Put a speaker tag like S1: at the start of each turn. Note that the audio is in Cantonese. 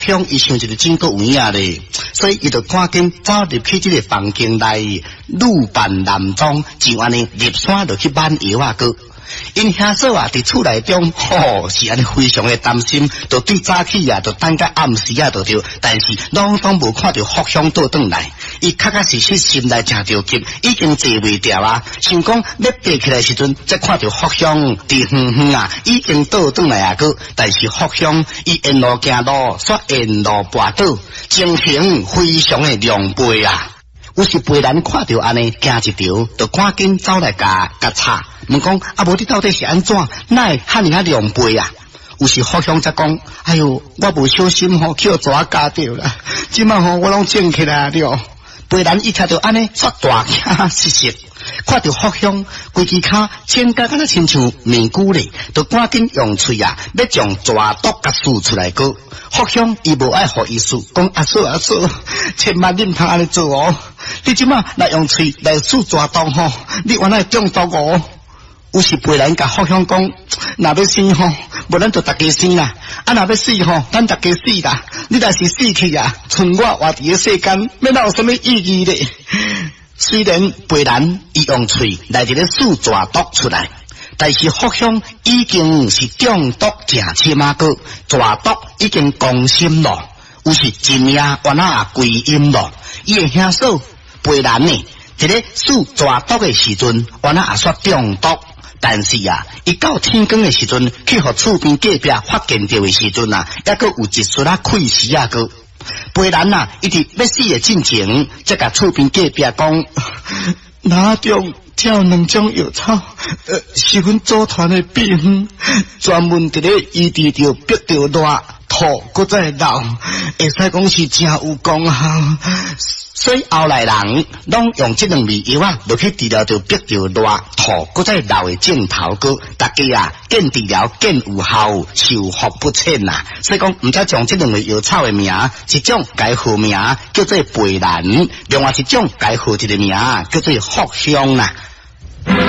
S1: 香伊想一个真够有影咧，所以伊就赶紧走入去这个房间内，女扮男装，就安尼入山就去买药啊个。因兄嫂啊，伫厝内中，是安尼非常的担心，就对早起啊，就等到暗时啊，就对，但是拢无看到福香倒转来，伊确确实实心内真着急，已经坐袂掉啊，想讲要爬起来时阵，才看到福香伫远远啊，已经倒转来啊个，但是福香伊沿路行路，煞沿路跋倒，情形非常的狼狽啊。有时陪人看到安尼行一条，就赶紧走来甲查，问讲啊，无你到底是安怎？哪会遐尔啊狼狽啊？有时福香则讲，哎哟，我无小心吼，去互蛇夹着啦，即摆吼我拢醒起来了。陪人一听到安尼，煞大惊失色。看到福香规支骹尖甲敢若亲像面具咧，就赶紧用喙啊，要将蛇毒甲输出来个。福香伊无爱互意思，讲阿嫂，千万你毋通安尼做哦！你即马来用喙来输蛇毒吼，你原来中毒哦。有时陪人甲福香讲，若要死吼，无咱就大家死啦；啊，若要死吼，咱大家死啦。你若是死去啊，剩我活伫个世间，要哪有什么意义咧？虽然陪人伊用喙来一个输蛇毒出来，但是福香已经是中毒正深啊个，蛇毒已经攻心咯，有时一命原来也归阴咯。伊的兄嫂陪人呢，一个输蛇毒的时阵，原来也煞中毒。但是啊，伊到天光的时阵，去互厝边隔壁发现到的时阵啊，还佫有一丝啊气势啊个。陪人啊，一直要死的进前，才甲厝边隔壁讲，哪中跳两种药草，是阮组团的秘方，专门伫咧医治着逼着热吐，搁再流，会使讲是真有功效。所以后来人拢用这两味药啊，就去治疗着逼着热吐，搁再流的症头个，大家啊见治疗见有效，受福不浅呐。所以讲，毋则将这两味药草的名，一种改号名叫做陪人，另外一种改号一个名叫做福香呐。